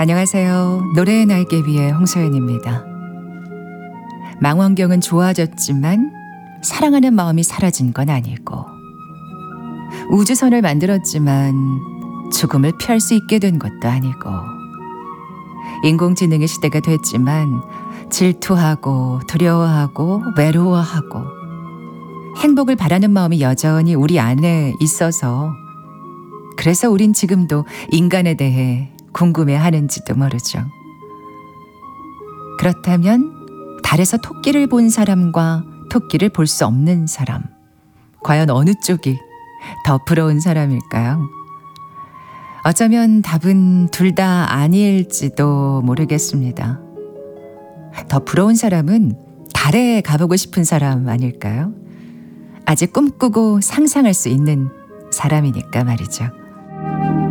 안녕하세요. 노래의 날개 위의 홍서연입니다. 망원경은 좋아졌지만 사랑하는 마음이 사라진 건 아니고, 우주선을 만들었지만 죽음을 피할 수 있게 된 것도 아니고, 인공지능의 시대가 됐지만 질투하고 두려워하고 외로워하고 행복을 바라는 마음이 여전히 우리 안에 있어서, 그래서 우린 지금도 인간에 대해 궁금해하는지도 모르죠. 그렇다면 달에서 토끼를 본 사람과 토끼를 볼 수 없는 사람, 과연 어느 쪽이 더 부러운 사람일까요? 어쩌면 답은 둘 다 아닐지도 모르겠습니다. 더 부러운 사람은 달에 가보고 싶은 사람 아닐까요? 아직 꿈꾸고 상상할 수 있는 사람이니까 말이죠.